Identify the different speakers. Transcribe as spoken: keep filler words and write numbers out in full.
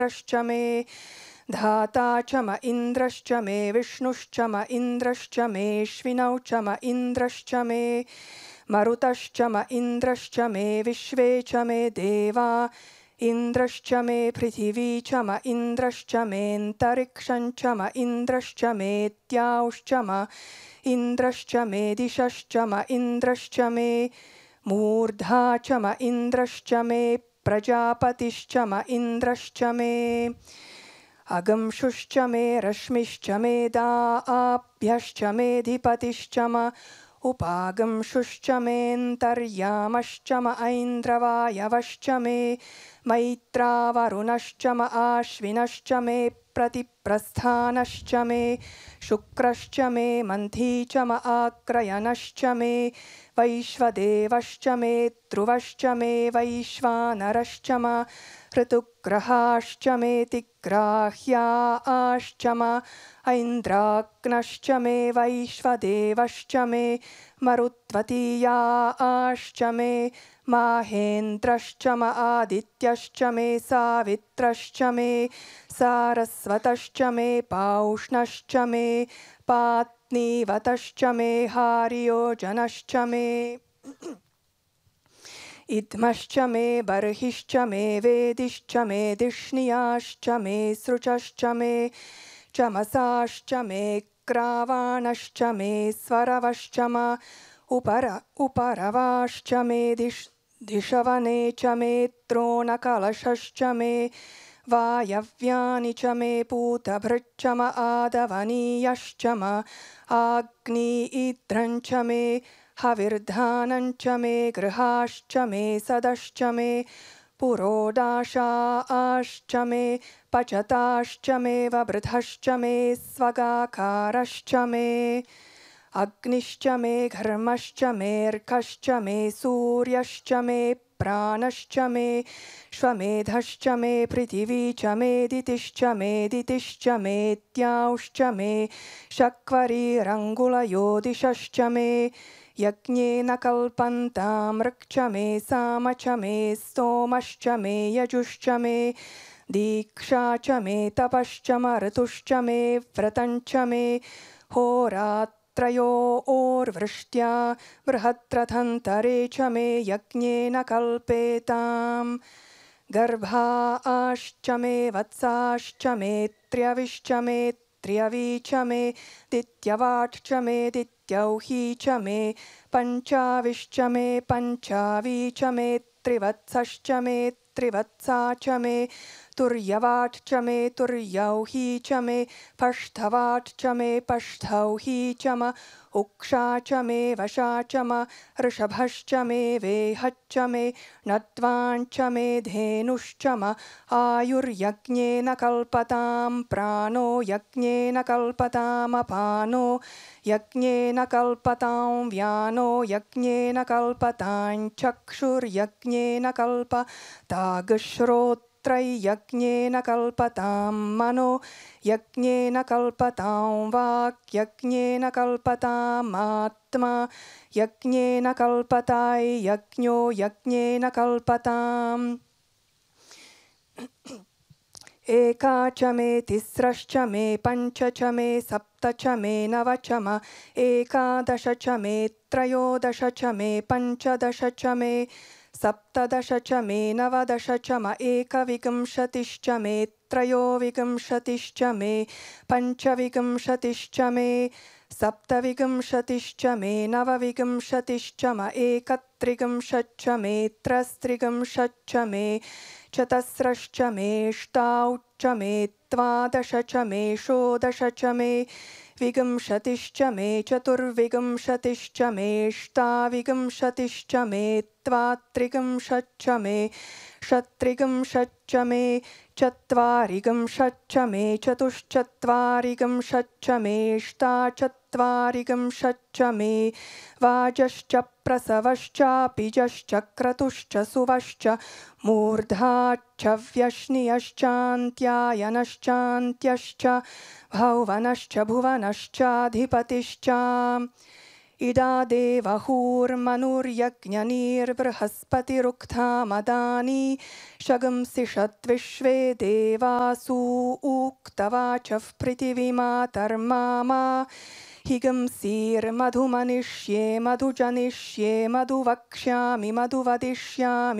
Speaker 1: इन्द्रश्च मे धाता च म इन्द्रश्च मे विष्णुश्च म इन्द्रश्च मेऽश्विनौ च म इन्द्रश्च मे मरुतश्च म इन्द्रश्च मे विश्वे च मे देवा इन्द्रश्च मे पृथिवी च म इन्द्रश्च मेऽन्तरिक्षं च म इन्द्रश्च मेत्यांश्च म इन्द्रश्च मे दिशश्च म इन्द्रश्च मे मूर्धा च म इन्द्रश्च मे प्रजापतिश्च म इन्द्रश्च मे अगंशुश्च मे रश्मिश्च मे दाभ्यश्च मेऽधिपतिश्च म उपागंशुश्च मेऽन्तर्यामश्च म ऐन्द्रवायवश्च मे मैत्रावरुणश्च म आश्विनश्च मे प्रतिप्रस्थानश्च मे शुक्रश्च मे मन्थी च म आक्रयणश्च मे वैश्वदेवश्च मे ध्रुवश्च मे वैश्वानरश्च म ऋतुग्रहाश्च मे तिग्राह्याश्च म ऐन्द्राग्नश्च मे वैश्वदेवश्च मे मरुत्वतीयाश्च मे माहेन्द्रश्च म आदित्यश्च मे सावित्रश्च मे सारस्वतश्च मे पाउष्णश्च मे पात्नीवतश्च मे हार्योजनश्च मे इद्मश्च मे बर्हिश्च मे वेदिश्च मे धिष्णियाश्च मे सृचश्च मे चमसाश्च मे क्रावाणश्च मे स्वरवश्च म उपर उपरवाश्च मे दिश दिशवने च मे द्रोणकलशश्च मे वायव्यानि च मे पूतभृच्च म आदवनीयश्च म आग्नेयीद्रं च मे हविर्धानं च मे गृहाश्च मे सदश्च मे पुरोडाशाश्च मे पचताश्च मे ववृधश्च मे स्वगाकारश्च मे अग्निश्च मे घर्मश्च मेऽर्कश्च मे सूर्यश्च मे प्राणश्च मे श्वमेधश्च मे पृथिवी च मे दितिश्च मे दितिश्च मेत्यांश्च मे शक्वरीरङ्गुलयो दिशश्च मे यज्ञेन कल्पन्तां ऋक्च मे साम च मे स्तोमश्च मे यजुश्च मे दीक्षा च मे तपश्च म ऋतुश्च मे व्रतञ्च मे होरात्रयोर्वृष्ट्या बृहद्रथन्तरे च मे यज्ञेन कल्पेताम् गर्भाश्च मे वत्साश्च मे त्र्यविश्च मे त्र्यवी च मे दित्यवाट् च मे दित्यौही च मे पञ्चाविश्च मे पञ्चावी च मे त्रिवत्सश्च मे त्रिवत्सा च मे तुर्यवाट् च मे तुर्यौही च मे पष्ठवाट् च मे पष्ठौही च म उक्षा च मे वशा च म ऋषभश्च मे वेहच्च मे नत्वाञ्च मे धेनुश्च म आयुर्यज्ञेन कल्पतां प्राणो यज्ञेन कल्पतामपानो यज्ञेन कल्पतां व्यानो यज्ञेन कल्पतां चक्षुर्यज्ञेन कल्पताग्श्रोत्रं यज्ञेन कल्पतां मनो यज्ञेन कल्पतां वाक् यज्ञेन कल्पतामात्मा यज्ञेन कल्पताय यज्ञो यज्ञेन कल्पताम् एका च मे तिस्रश्च मे पञ्च च मे सप्त च मे नव च म एकादश च मे त्रयोदश च मे पञ्चदश च मे सप्तदश च मे नवदश च म एकविंशतिश्च मे त्रयोविंशतिश्च मे पञ्चविंशतिश्च मे सप्तविंशतिश्च मे नवविंशतिश्च म एकत्रिंशच्च मे त्रस्त्रिंशच्च मे चतस्रश्च मेऽष्टाउच्च मे द्वादश च मे षोडश च मे विंशतिश्च मे चतुर्विंशतिश्च मेऽष्टाविंशतिश्च मे द्वात्रिंशच्च मे षट्त्रिंशच्च मे चत्वारिंशच्च मे चतुश्चत्वारिंशच्च मेऽष्टाचत्वारिंशच्च मे वाजश्च प्रसवश्चापिजश्च क्रतुश्च सुवश्च मूर्धाश्च व्यश्नियश्चान्त्यायनश्चान्त्यश्च भौवनश्च भुवनश्चाधिपतिश्च इदा देवहूर्मनुर्यज्ञनीर्बृहस्पतिरुक्था मदानि शगंसि षद्विश्वे देवासु उक्तवाचः पृथिवीमातर्मामा हिगंसीर्मधुमनिष्ये मधुजनिष्ये मधुवक्ष्यामि मधुवदिष्यामि